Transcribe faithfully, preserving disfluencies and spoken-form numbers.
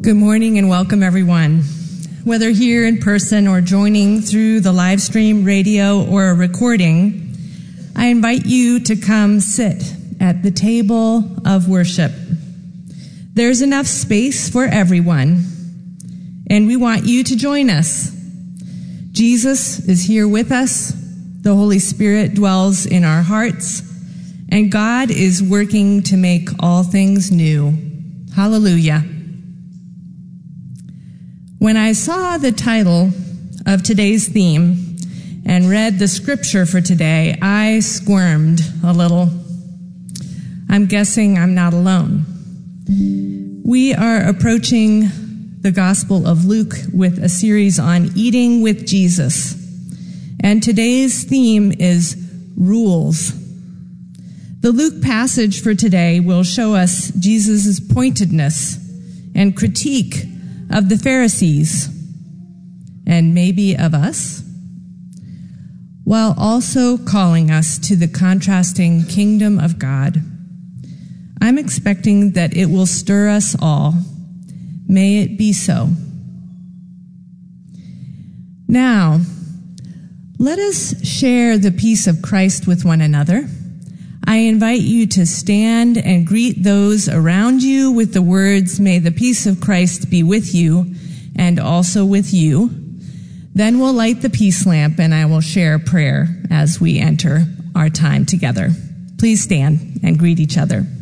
Good morning and welcome, everyone. Whether here in person or joining through the live stream, radio, or a recording, I invite you to come sit at the table of worship. There's enough space for everyone, and we want you to join us. Jesus is here with us, the Holy Spirit dwells in our hearts, and God is working to make all things new. Hallelujah. When I saw the title of today's theme and read the scripture for today, I squirmed a little. I'm guessing I'm not alone. We are approaching the Gospel of Luke with a series on eating with Jesus. And today's theme is rules. The Luke passage for today will show us Jesus' pointedness and critique of the Pharisees, and maybe of us, while also calling us to the contrasting kingdom of God. I'm expecting that it will stir us all. May it be so. Now, let us share the peace of Christ with one another. I invite you to stand and greet those around you with the words, "May the peace of Christ be with you and also with you." Then we'll light the peace lamp and I will share prayer as we enter our time together. Please stand and greet each other.